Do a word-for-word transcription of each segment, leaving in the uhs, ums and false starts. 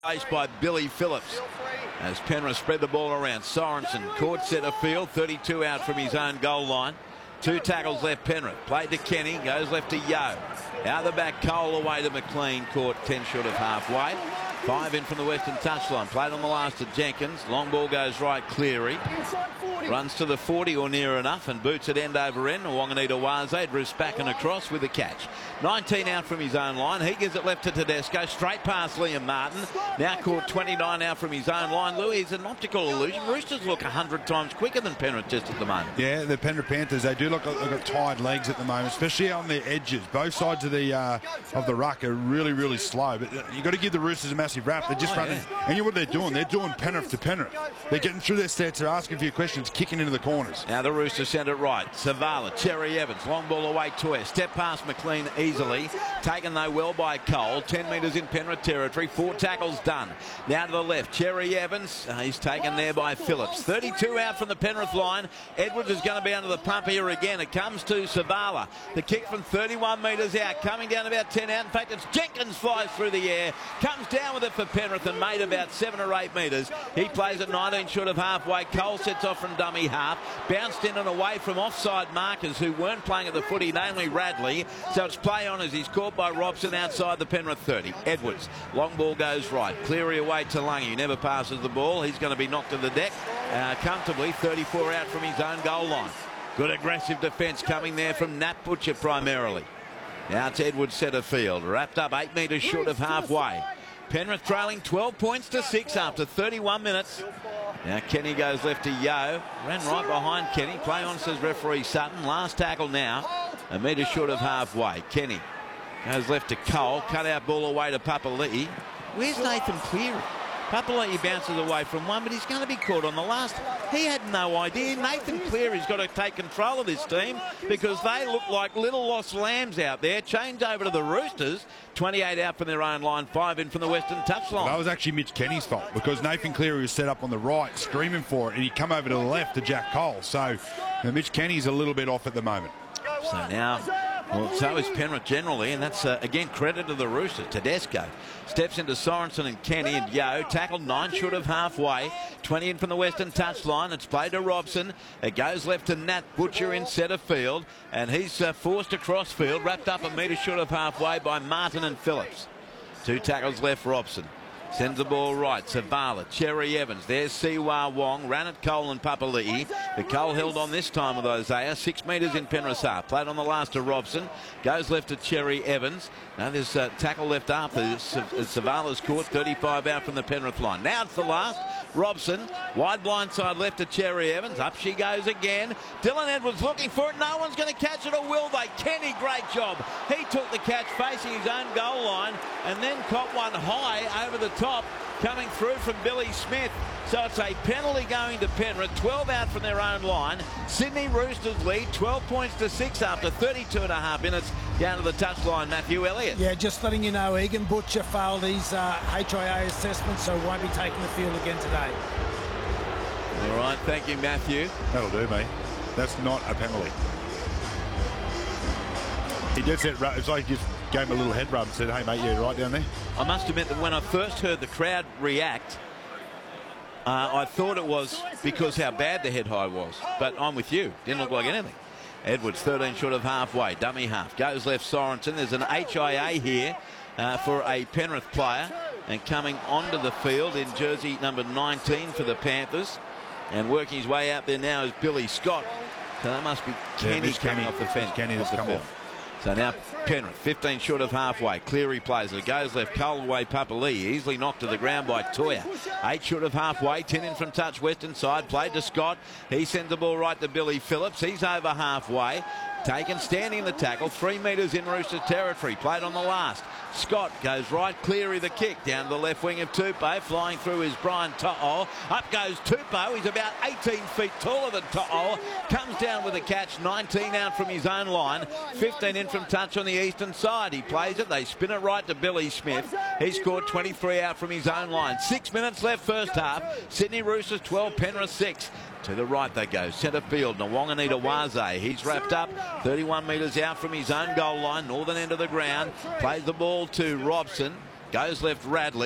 Placed by Billy Phillips as Penrith spread the ball around. Sorensen caught centre field, thirty-two out from his own goal line. Two tackles left Penrith. Played to Kenny, goes left to Yeo. Out the back, Cole away to McLean, caught ten short of halfway. Five in from the western touchline. Played on the last to Jenkins. Long ball goes right, Cleary. Runs to the forty or near enough and boots it end over end. Wanganita Waze drifts back and across with a catch. nineteen out from his own line. He gives it left to Tedesco. Straight past Liam Martin. Now caught twenty-nine out from his own line. Louis is an optical illusion. Roosters look a hundred times quicker than Penrith just at the moment. Yeah, the Penrith Panthers, they do look like they've got tired legs at the moment, especially on their edges. Both sides of the uh, of the ruck are really, really slow. But you've got to give the Roosters a massive rap. They're just oh, running. Yeah. And you know what they're doing? They're doing Penrith to Penrith. They're getting through their stats. They're asking a few questions, kicking into the corners. Now the Roosters send it right. Savala, Cherry Evans, long ball away, Toya. Step past McLean easily. Taken though well by Cole. ten metres in Penrith territory. Four tackles done. Now to the left, Cherry Evans. Uh, he's taken there by Phillips. thirty-two out from the Penrith line. Edwards is going to be under the pump here again. It comes to Savala. The kick from thirty-one metres out. Coming down about ten out. In fact, it's Jenkins flies through the air. Comes down with it for Penrith and made about seven or eight metres. He plays at nineteen short of halfway. Cole sets off from dummy half. Bounced in and away from offside markers who weren't playing at the footy, namely Radley. So it's play on as he's caught by Robson outside the Penrith thirty. Edwards. Long ball goes right. Cleary away to Lungy. Never passes the ball. He's going to be knocked to the deck uh, comfortably. thirty-four out from his own goal line. Good aggressive defence coming there from Nat Butcher primarily. Now it's Edwards centre field. Wrapped up eight metres short of halfway. Penrith trailing twelve points to six after thirty-one minutes. Now Kenny goes left to Yeo. Ran right behind Kenny. Play on, says referee Sutton. Last tackle now. A metre short of halfway. Kenny goes left to Cole. Cut out ball away to Papali'i. Where's Nathan Cleary? Papali'i bounces away from one, but he's going to be caught on the last. He had no idea. Nathan Cleary's got to take control of this team because they look like little lost lambs out there. Change over to the Roosters. twenty-eight out from their own line, five in from the western touchline. That was actually Mitch Kenny's fault because Nathan Cleary was set up on the right, screaming for it, and he come over to the left to Jack Cole. So now Mitch Kenny's a little bit off at the moment. So now, well, so is Penrith generally, and that's, uh, again, credit to the Roosters. Tedesco steps into Sorensen and Kenny and Yeo. Tackled nine short of halfway. twenty in from the western touchline. It's played to Robson. It goes left to Nat Butcher in centre field, and he's uh, forced across field, wrapped up a metre short of halfway by Martin and Phillips. Two tackles left, Robson. Sends the ball right. Savala, Cherry Evans. There's Siwa Wong. Ran at Cole and Papali'i. The Cole held on this time with Isaiah. Six metres in Penrith's half. Played on the last to Robson. Goes left to Cherry Evans. Now there's a tackle left after. Savala's caught. thirty-five out from the Penrith line. Now it's the last. Robson. Wide blind side left to Cherry Evans. Up she goes again. Dylan Edwards looking for it. No one's going to catch it, or will they? Kenny, great job. He took the catch facing his own goal line and then caught one high over the top coming through from Billy Smith. So it's a penalty going to Penrith. twelve out from their own line. Sydney Roosters lead twelve points to six after thirty-two and a half minutes. Down to the touchline, Matthew Elliott. Yeah, just letting you know, Egan Butcher failed his uh, H I A assessment, so won't be taking the field again today. All right, thank you, Matthew. That'll do, mate. That's not a penalty. He did set, it's like he just gave him a little head rub and said, hey, mate, you're right down there. I must admit that when I first heard the crowd react, uh, I thought it was because how bad the head high was. But I'm with you. Didn't look like anything. Edwards, thirteen short of halfway. Dummy half. Goes left, Sorensen. There's an H I A here uh, for a Penrith player. And coming onto the field in jersey number nineteen for the Panthers. And working his way out there now is Billy Scott. So that must be Kenny yeah, coming Kenny, off the fence. Kenny has come off. So now Penrith, fifteen short of halfway. Cleary plays it. Goes left. Cole away. Papali'i easily knocked to the ground by Toya. Eight short of halfway. Ten in from touch. Western side. Played to Scott. He sends the ball right to Billy Phillips. He's over halfway. Taken, standing in the tackle. Three metres in Roosters territory. Played on the last. Scott goes right. Cleary the kick. Down to the left wing of Tupou. Flying through is Brian To'o. Up goes Tupou. He's about eighteen feet taller than To'o. Comes down with a catch. nineteen out from his own line. fifteen in from touch on the eastern side. He plays it. They spin it right to Billy Smith. He scored twenty-three out from his own line. Six minutes left first half. Sydney Roosters twelve, Penrith six. To the right they go. Centre field. Wanganita Waze. He's wrapped up. thirty-one metres out from his own goal line. Northern end of the ground. Plays the ball to Robson. Goes left Radley.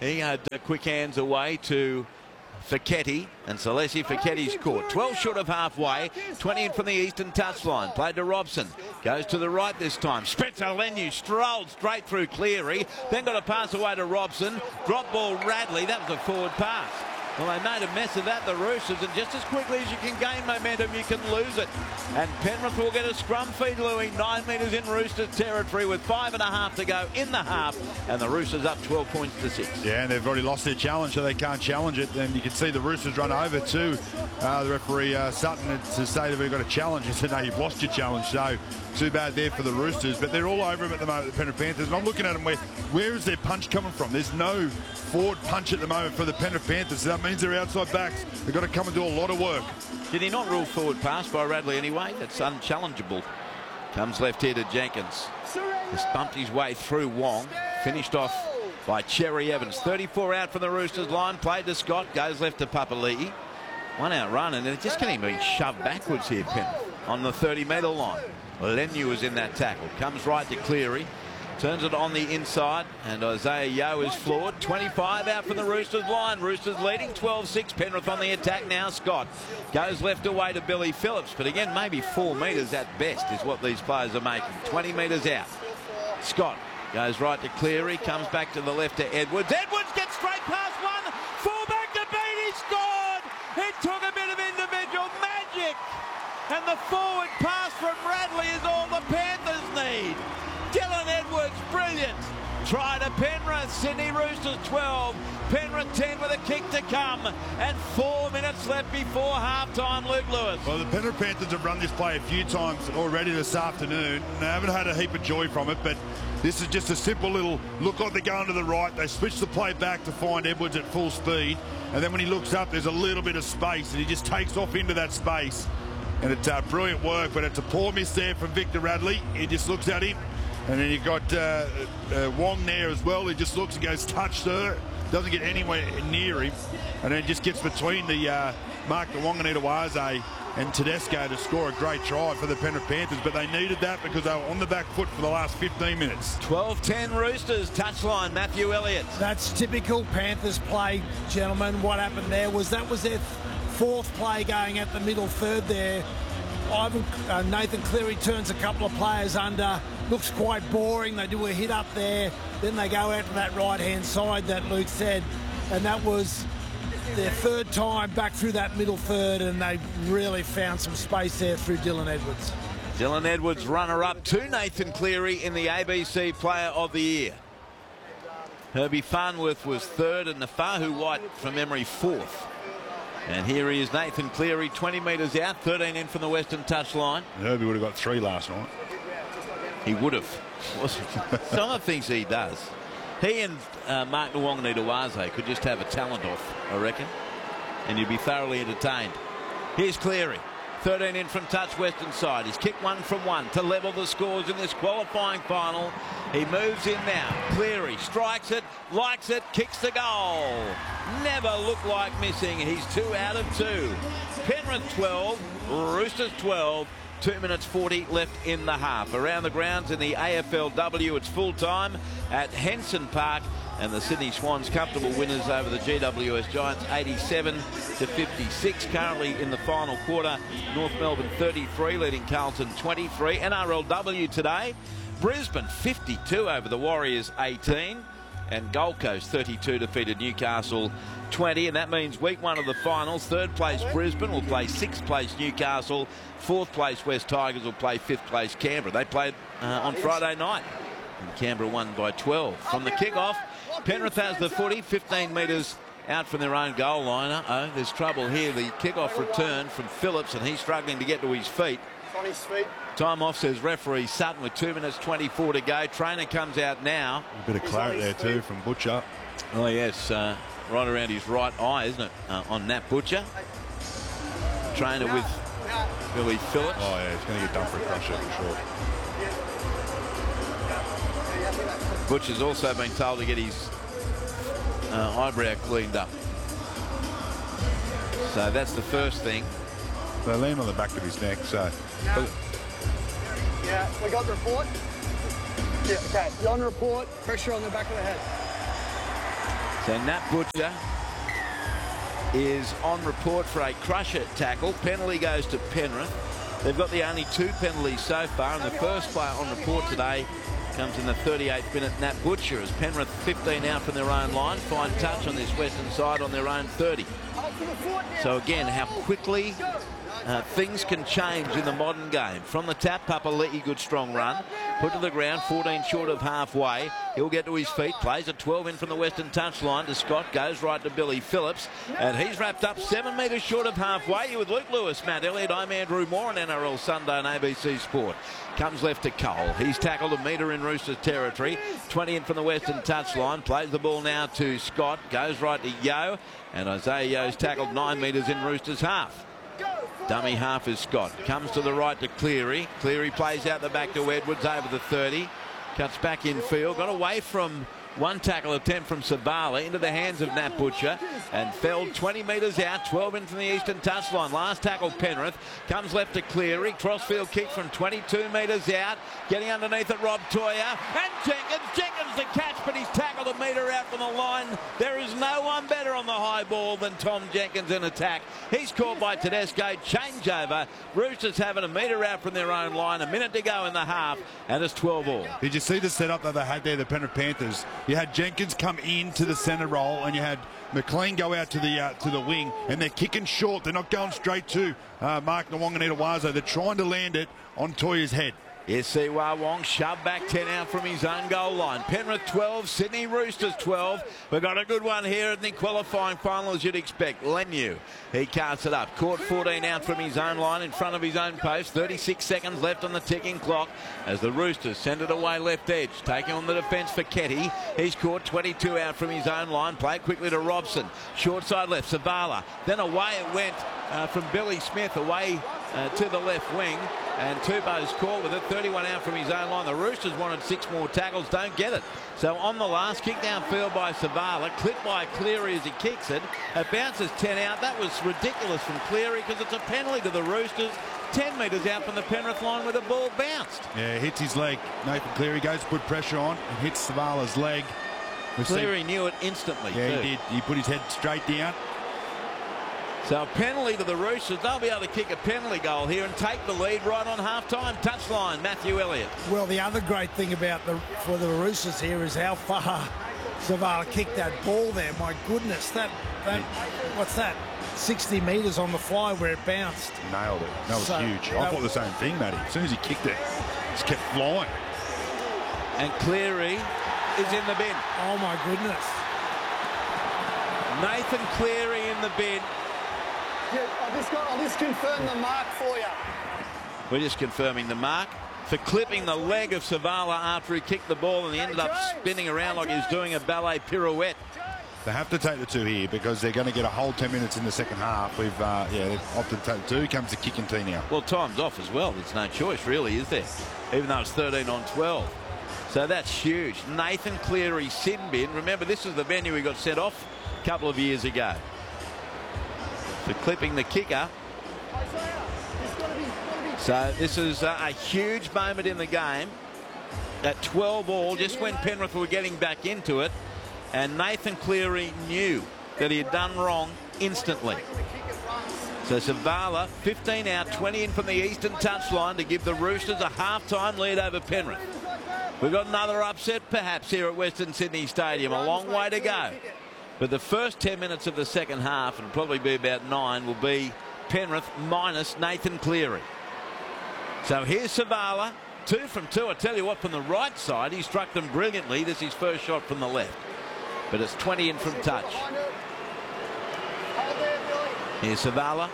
He had uh, quick hands away to Ficchetti, and Salesi Ficchetti's caught. twelve short of halfway, twenty in from the eastern touchline. Played to Robson. Goes to the right this time. Spencer Leniu strolled straight through Cleary. Then got a pass away to Robson. Drop ball Radley. That was a forward pass. Well, they made a mess of that, the Roosters, and just as quickly as you can gain momentum, you can lose it. And Penrith will get a scrum feed, Louis, nine metres in Roosters territory with five and a half to go in the half, and the Roosters up twelve points to six. Yeah, and they've already lost their challenge, so they can't challenge it. And you can see the Roosters run over to uh, the referee uh, Sutton to say that we've got a challenge. He said, no, you've lost your challenge, so too bad there for the Roosters. But they're all over him at the moment, the Penrith Panthers. And I'm looking at them, where, where is their punch coming from? There's no forward punch at the moment for the Penrith Panthers. So that means their outside backs, they've got to come and do a lot of work. Did he not rule forward pass by Radley anyway? That's unchallengeable. Comes left here to Jenkins. Just bumped his way through Wong. Finished off by Cherry Evans. thirty-four out from the Roosters line. Played to Scott. Goes left to Papali'i. One out run, and they're just getting being shoved backwards here, Penrith, on the thirty metre line. Leniu was in that tackle. Comes right to Cleary. Turns it on the inside, and Isaiah Yeo is floored. twenty-five out from the Roosters line. Roosters leading twelve six. Penrith on the attack now. Scott goes left away to Billy Phillips, but again, maybe four metres at best is what these players are making. twenty metres out. Scott goes right to Cleary, comes back to the left to Edwards. Edwards gets straight past one. Full back to beat. He scored. It took a bit of individual magic, and the forward pass from Radley is all the Panthers need. Dylan Edwards, brilliant. Try to Penrith. Sydney Roosters twelve. Penrith ten with a kick to come. And four minutes left before halftime, Luke Lewis. Well, the Penrith Panthers have run this play a few times already this afternoon. They haven't had a heap of joy from it, but this is just a simple little look like they're going to the right. They switch the play back to find Edwards at full speed. And then when he looks up, there's a little bit of space, and he just takes off into that space. And it's uh, brilliant work, but it's a poor miss there from Victor Radley. He just looks at him. And then you've got uh, uh, Wong there as well. He just looks and goes, touch her. Doesn't get anywhere near him. And then just gets between the uh, Mark the Wanganita-Waze and Tedesco to score a great try for the Penrith Panthers. But they needed that because they were on the back foot for the last fifteen minutes. twelve ten Roosters. Touchline, Matthew Elliott. That's typical Panthers play, gentlemen. What happened there was that was their fourth play going at the middle third there. Ivan, uh, Nathan Cleary turns a couple of players under. Looks quite boring. They do a hit up there. Then they go out to that right-hand side that Luke said. And that was their third time back through that middle third, and they really found some space there through Dylan Edwards. Dylan Edwards, runner-up to Nathan Cleary in the A B C Player of the Year. Herbie Farnworth was third, and Nafahu White, from memory, fourth. And here he is, Nathan Cleary, twenty metres out, thirteen in from the western touchline. Herbie would have got three last night. He would have. Some of the things he does. He and uh, Mark Wanganita-Waze could just have a talent off, I reckon. And you'd be thoroughly entertained. Here's Cleary. thirteen in from touch western side. He's kicked one from one to level the scores in this qualifying final. He moves in now. Cleary strikes it, likes it, kicks the goal. Never looked like missing. He's two out of two. Penrith twelve, Roosters twelve. two minutes forty left in the half. Around the grounds in the A F L W, it's full time at Henson Park. And the Sydney Swans comfortable winners over the G W S Giants, eighty-seven to fifty-six. Currently in the final quarter, North Melbourne thirty-three, leading Carlton twenty-three. N R L W today, Brisbane fifty-two over the Warriors eighteen. And Gold Coast thirty-two defeated Newcastle twenty. And that means week one of the finals, third place Brisbane will play sixth place Newcastle. Fourth place West Tigers will play fifth place Canberra. They played uh, on Friday night. And Canberra won by twelve. From the kick-off, Penrith has the footy, fifteen metres out from their own goal line. Uh-oh, there's trouble here. The kick-off return from Phillips, and he's struggling to get to his feet. On his feet. Time off, says referee Sutton, with two minutes twenty-four to go. Trainer comes out now. A bit of claret there too from Butcher. Oh, yes, uh, right around his right eye, isn't it, uh, on Nat Butcher. Trainer with Billy Phillips. Oh, yeah, he's going to get done for a crusher for sure. Butcher's also been told to get his uh, eyebrow cleaned up. So that's the first thing. They land on the back of his neck, so. Yeah, yeah. We got the report. Yeah, okay. You're on report, pressure on the back of the head. So Nat Butcher is on report for a crusher tackle. Penalty goes to Penrith. They've got the only two penalties so far, and the first player on report today comes in the thirty-eighth minute. Nat Butcher, as Penrith fifteen out from their own line, fine touch on this western side on their own thirty. So again, how quickly uh, things can change in the modern game. From the tap, Papali'i, good strong run. Put to the ground, fourteen short of halfway. He'll get to his feet, plays a twelve in from the western touchline to Scott, goes right to Billy Phillips, and he's wrapped up seven metres short of halfway. You with Luke Lewis, Matt Elliott, I'm Andrew Moore on N R L Sunday on A B C Sport. Comes left to Cole. He's tackled a metre in Roosters territory. twenty in from the western touchline. Plays the ball now to Scott. Goes right to Yeo. And Isaiah Yeo's tackled nine metres in Roosters half. Dummy half is Scott. Comes to the right to Cleary. Cleary plays out the back to Edwards over the thirty. Cuts back in field. Got away from one tackle attempt from Savala into the hands of Nat Butcher and felled twenty metres out, twelve in from the eastern touchline. Last tackle Penrith. Comes left to Cleary. Crossfield kick from twenty-two metres out. Getting underneath it, Rob Toya. And Jenkins. Jenkins the catch, but he's tackled a metre out from the line. There is no one better on the high ball than Tom Jenkins in attack. He's caught by Tedesco. Changeover. Roosters having a metre out from their own line. A minute to go in the half, and it's twelve all. Did you see the setup that they had there, the Penrith Panthers? You had Jenkins come into the centre role, and you had McLean go out to the uh, to the wing, and they're kicking short. They're not going straight to uh, Mark Nawaqanitawaso. They're trying to land it on Toya's head. Here's Siwa Wong, shoved back ten out from his own goal line. Penrith twelve, Sydney Roosters twelve. We've got a good one here in the qualifying final, as you'd expect. Leniu, he casts it up. Caught fourteen out from his own line in front of his own post. thirty-six seconds left on the ticking clock as the Roosters send it away left edge. Taking on the defence for Ketty. He's caught twenty-two out from his own line. Played quickly to Robson. Short side left, Savala. Then away it went uh, from Billy Smith away uh, to the left wing. And Tupou's caught with it, thirty-one out from his own line. The Roosters wanted six more tackles, don't get it. So on the last, kick downfield by Savala, clipped by Cleary as he kicks it. It bounces ten out. That was ridiculous from Cleary because it's a penalty to the Roosters. ten metres out from the Penrith line where the ball bounced. Yeah, hits his leg. Nathan Cleary goes to put pressure on and hits Savala's leg. We've Cleary seen... knew it instantly. Yeah, too. he did. He put his head straight down. So a penalty to the Roosters. They'll be able to kick a penalty goal here and take the lead right on half-time. Touchline, Matthew Elliott. Well, the other great thing about the for the Roosters here is how far Savala kicked that ball there. My goodness, that, that what's that? sixty metres on the fly where it bounced. Nailed it. That was So, huge. I that- thought the same thing, Matty. As soon as he kicked it, just kept flying. And Cleary is in the bin. Oh, my goodness. Nathan Cleary in the bin. Yeah, I'll just, got, I'll just confirm the mark for you. We're just confirming the mark for clipping the leg of Savala after he kicked the ball and he ended up spinning around like he was doing a ballet pirouette. They have to take the two here because they're going to get a whole ten minutes in the second half. We've, uh, yeah, they've opted to take the two. Comes the kicking tee now. Well, time's off as well. There's no choice, really, is there? Even though it's thirteen on twelve. So that's huge. Nathan Cleary sin bin. Remember, this is the venue he got sent off a couple of years ago for clipping the kicker. So this is uh, a huge moment in the game. At twelve all, just when Penrith were getting back into it, and Nathan Cleary knew that he had done wrong instantly. So Savala, fifteen out, twenty in from the eastern touchline to give the Roosters a half-time lead over Penrith. We've got another upset perhaps here at Western Sydney Stadium. A long way to go. But the first ten minutes of the second half, and probably be about nine, will be Penrith minus Nathan Cleary. So here's Savala, two from two. I tell you what, from the right side, he struck them brilliantly. This is his first shot from the left. But it's twenty in from touch. Here's Savala.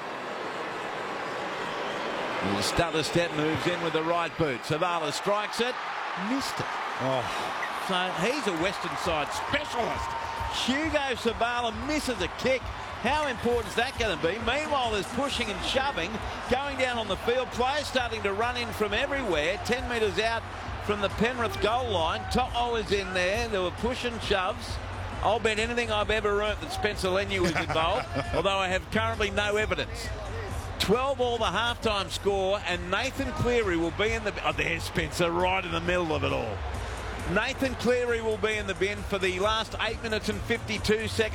And the stutter step moves in with the right boot. Savala strikes it, missed it. Oh, So he's a Western side specialist. Hugo Savala misses a kick. How important is that going to be? Meanwhile, there's pushing and shoving going down on the field. Players starting to run in from everywhere. ten metres out from the Penrith goal line. To'o is in there. There were push and shoves. I'll bet anything I've ever learnt that Spencer Leniu was involved, although I have currently no evidence. twelve all the halftime score, and Nathan Cleary will be in the... Oh, there's Spencer right in the middle of it all. Nathan Cleary will be in the bin for the last eight minutes and fifty-two seconds.